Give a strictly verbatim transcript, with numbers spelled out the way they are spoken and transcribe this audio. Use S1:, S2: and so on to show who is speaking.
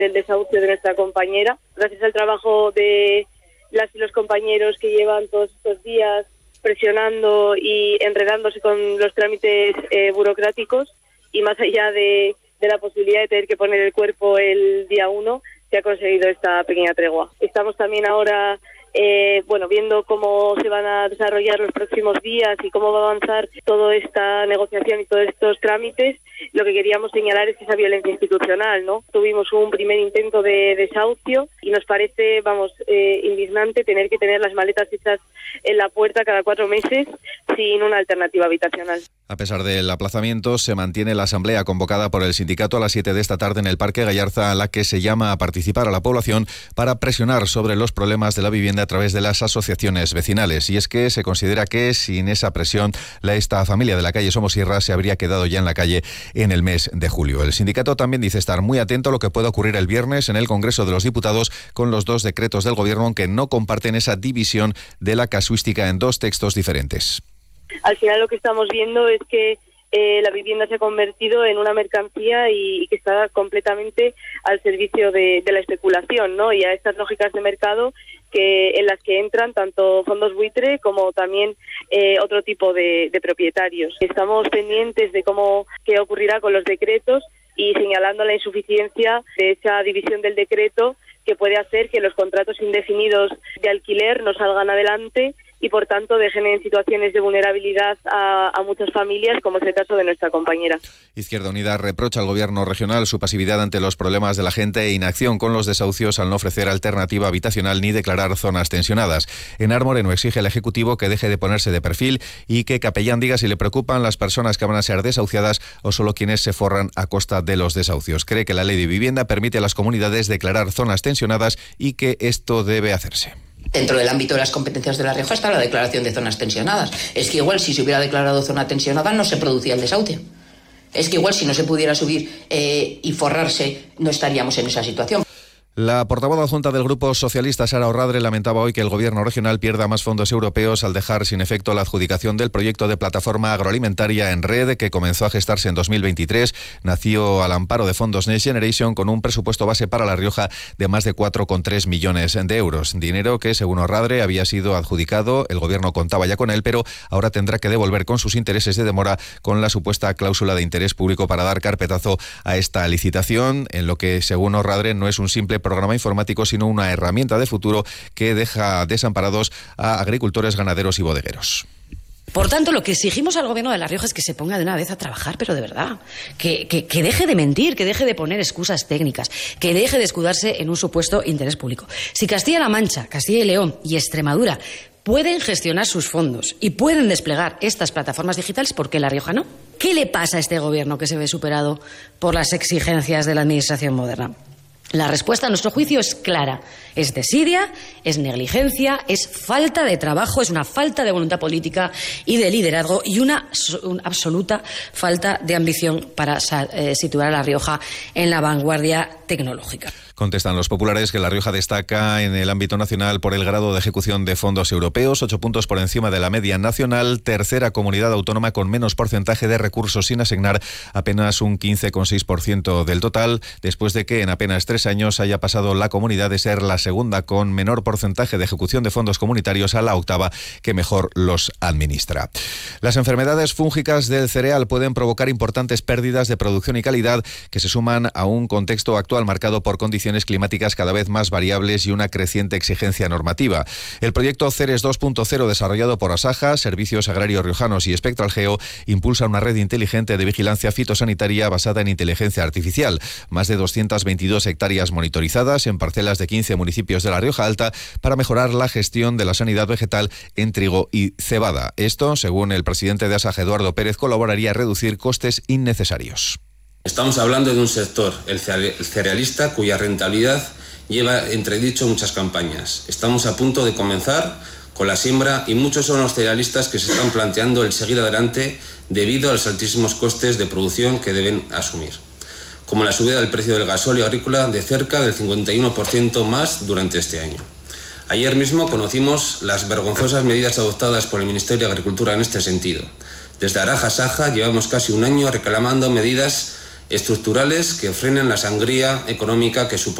S1: del desahucio de nuestra compañera. Gracias al trabajo de las y los compañeros que llevan todos estos días presionando y enredándose con los trámites eh, burocráticos, y más allá de, de la posibilidad de tener que poner el cuerpo el día uno, se ha conseguido esta pequeña tregua. Estamos también ahora eh, bueno, viendo cómo se van a desarrollar los próximos días y cómo va a avanzar toda esta negociación y todos estos trámites. Lo que queríamos señalar es esa violencia institucional, ¿no? Tuvimos un primer intento de desahucio y nos parece, vamos, eh, indignante tener que tener las maletas hechas en la puerta cada cuatro meses sin una alternativa habitacional.
S2: A pesar del aplazamiento, se mantiene la asamblea convocada por el sindicato a las siete de esta tarde en el Parque Gallarza, a la que se llama a participar a la población para presionar sobre los problemas de la vivienda a través de las asociaciones vecinales. Y es que se considera que sin esa presión, la esta familia de la calle Somosierra se habría quedado ya en la calle en el mes de julio. El sindicato también dice estar muy atento a lo que pueda ocurrir el viernes en el Congreso de los Diputados con los dos decretos del Gobierno, aunque no comparten esa división de la casuística en dos textos diferentes.
S1: Al final lo que estamos viendo es que eh, la vivienda se ha convertido en una mercancía y, y que está completamente al servicio de, de la especulación, ¿no? Y a estas lógicas de mercado que en las que entran tanto fondos buitre como también eh, otro tipo de, de propietarios. Estamos pendientes de cómo qué ocurrirá con los decretos y señalando la insuficiencia de esa división del decreto que puede hacer que los contratos indefinidos de alquiler no salgan adelante y por tanto dejen en situaciones de vulnerabilidad a, a muchas familias, como es el caso de nuestra compañera.
S2: Izquierda Unida reprocha al Gobierno regional su pasividad ante los problemas de la gente e inacción con los desahucios al no ofrecer alternativa habitacional ni declarar zonas tensionadas. Enar Moreno exige al Ejecutivo que deje de ponerse de perfil y que Capellán diga si le preocupan las personas que van a ser desahuciadas o solo quienes se forran a costa de los desahucios. Cree que la Ley de Vivienda permite a las comunidades declarar zonas tensionadas y que esto debe hacerse.
S3: Dentro del ámbito de las competencias de La Rioja está la declaración de zonas tensionadas. Es que igual si se hubiera declarado zona tensionada no se producía el desahucio. Es que igual si no se pudiera subir eh, y forrarse no estaríamos en esa situación.
S2: La portavoz adjunta del Grupo Socialista, Sara Orradre, lamentaba hoy que el Gobierno regional pierda más fondos europeos al dejar sin efecto la adjudicación del proyecto de plataforma agroalimentaria en red que comenzó a gestarse en dos mil veintitrés. Nació al amparo de fondos Next Generation con un presupuesto base para La Rioja de más de cuatro coma tres millones de euros. Dinero que, según Orradre, había sido adjudicado, el Gobierno contaba ya con él, pero ahora tendrá que devolver con sus intereses de demora con la supuesta cláusula de interés público para dar carpetazo a esta licitación, en lo que, según Orradre, no es un simple programa informático, sino una herramienta de futuro que deja desamparados a agricultores, ganaderos y bodegueros.
S4: Por tanto, lo que exigimos al Gobierno de La Rioja es que se ponga de una vez a trabajar, pero de verdad. Que, que, que deje de mentir, que deje de poner excusas técnicas, que deje de escudarse en un supuesto interés público. Si Castilla-La Mancha, Castilla y León y Extremadura pueden gestionar sus fondos y pueden desplegar estas plataformas digitales, ¿por qué La Rioja no? ¿Qué le pasa a este Gobierno que se ve superado por las exigencias de la Administración moderna? La respuesta, a nuestro juicio, es clara. Es desidia, es negligencia, es falta de trabajo, es una falta de voluntad política y de liderazgo y una, una absoluta falta de ambición para eh, situar a La Rioja en la vanguardia tecnológica.
S2: Contestan los populares que La Rioja destaca en el ámbito nacional por el grado de ejecución de fondos europeos, ocho puntos por encima de la media nacional, tercera comunidad autónoma con menos porcentaje de recursos sin asignar, apenas un quince coma seis por ciento del total, después de que en apenas tres años haya pasado la comunidad de ser la segunda con menor porcentaje de ejecución de fondos comunitarios a la octava que mejor los administra. Las enfermedades fúngicas del cereal pueden provocar importantes pérdidas de producción y calidad que se suman a un contexto actual marcado por condiciones climáticas cada vez más variables y una creciente exigencia normativa. El proyecto Ceres dos punto cero desarrollado por Asaja, Servicios Agrarios Riojanos y Spectralgeo impulsa una red inteligente de vigilancia fitosanitaria basada en inteligencia artificial. Más de doscientas veintidós hectáreas monitorizadas en parcelas de quince municipios de La Rioja Alta para mejorar la gestión de la sanidad vegetal en trigo y cebada. Esto, según el presidente de Asaja, Eduardo Pérez, colaboraría a reducir costes innecesarios.
S5: Estamos hablando de un sector, el cerealista, cuya rentabilidad lleva entredicho muchas campañas. Estamos a punto de comenzar con la siembra y muchos son los cerealistas que se están planteando el seguir adelante debido a los altísimos costes de producción que deben asumir, como la subida del precio del gasóleo agrícola de cerca del cincuenta y uno por ciento más durante este año. Ayer mismo conocimos las vergonzosas medidas adoptadas por el Ministerio de Agricultura en este sentido. Desde Araja Saja llevamos casi un año reclamando medidas estructurales que frenen la sangría económica que supone